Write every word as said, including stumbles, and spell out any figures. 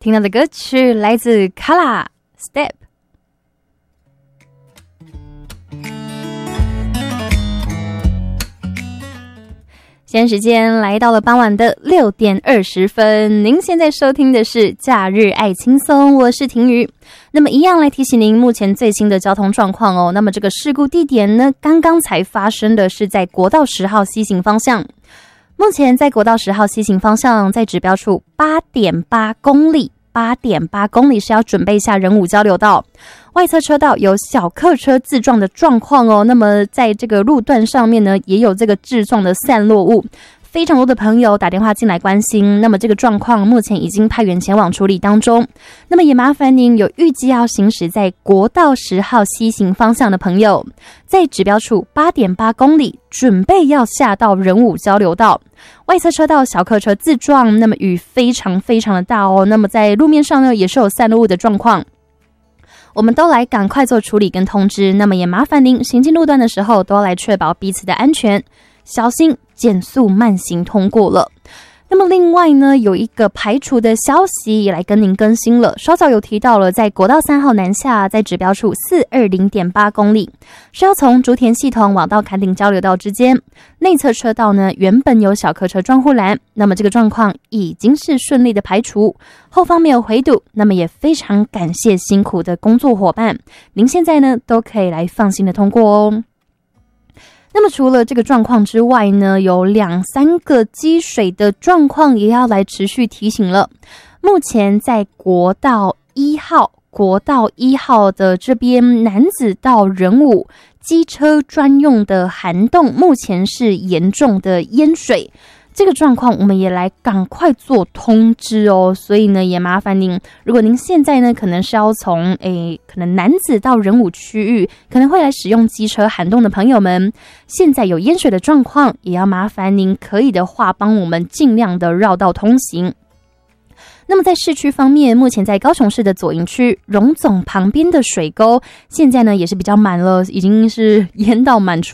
听到的歌曲来自 Kala Step。现在时间来到了傍晚的六点二十分，您现在收听的是假日爱轻松，我是婷瑜。那么一样来提醒您目前最新的交通状况哦。那么这个事故地点呢，刚刚才发生的是在国道十号西行方向。目前在国道十号西行方向，在指标处 八点八公里。八点八公里是要准备下仁武交流道，外侧车道有小客车自撞的状况哦。那么在这个路段上面呢，也有这个自撞的散落物，非常多的朋友打电话进来关心。那么这个状况目前已经派员前往处理当中。那么也麻烦您有预计要行驶在国道十号西行方向的朋友，在指标处 八点八公里准备要下到仁武交流道，外侧车道小客车自撞，那么雨非常非常的大哦。那么在路面上呢，也是有散落物的状况，我们都来赶快做处理跟通知。那么也麻烦您行进路段的时候，都要来确保彼此的安全，小心减速慢行通过了。那么另外呢，有一个排除的消息也来跟您更新了。稍早有提到了，在国道三号南下，在指标处 四百二十点八公里，是要从竹田系统往到坎顶交流道之间，内侧车道呢原本有小客车撞护栏，那么这个状况已经是顺利的排除，后方没有回堵。那么也非常感谢辛苦的工作伙伴，您现在呢都可以来放心的通过哦。那么除了这个状况之外呢，有两三个积水的状况也要来持续提醒了。目前在国道一号国道一号的这边楠梓到仁武机车专用的涵洞，目前是严重的淹水，这个状况我们也来赶快做通知哦。所以呢，也麻烦您，如果您现在呢可能是要从诶可能楠梓到仁武区域可能会来使用机车涵洞的朋友们，现在有淹水的状况，也要麻烦您可以的话帮我们尽量的绕道通行。那么在市区方面，目前在高雄市的左营区荣总旁边的水沟，现在呢也是比较满了，已经是淹到满